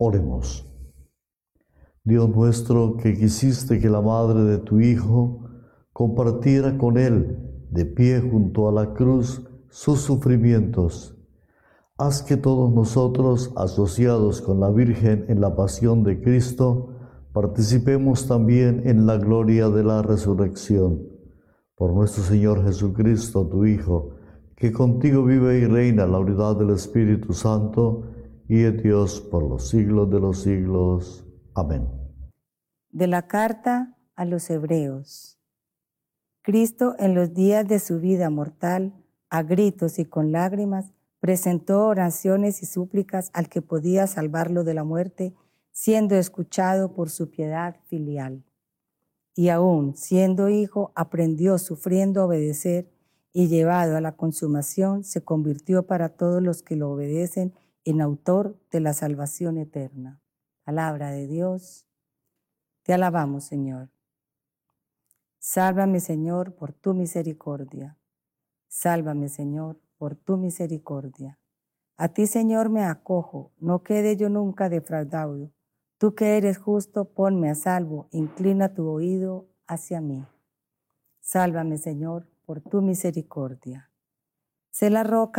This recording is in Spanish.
Oremos. Dios nuestro, que quisiste que la madre de tu Hijo compartiera con Él, de pie junto a la cruz, sus sufrimientos, haz que todos nosotros, asociados con la Virgen en la pasión de Cristo, participemos también en la gloria de la resurrección. Por nuestro Señor Jesucristo, tu Hijo, que contigo vive y reina en la unidad del Espíritu Santo, y es Dios por los siglos de los siglos. Amén. De la carta a los Hebreos. Cristo, en los días de su vida mortal, a gritos y con lágrimas, presentó oraciones y súplicas al que podía salvarlo de la muerte, siendo escuchado por su piedad filial. Y aún, siendo hijo, aprendió sufriendo a obedecer, y llevado a la consumación, se convirtió para todos los que lo obedecen en autor de la salvación eterna. Palabra de Dios. Te alabamos, Señor. Sálvame, Señor, por tu misericordia. Sálvame, Señor, por tu misericordia. A ti, Señor, me acojo, no quede yo nunca defraudado. Tú que eres justo, ponme a salvo, inclina tu oído hacia mí. Sálvame, Señor, por tu misericordia. Sé la roca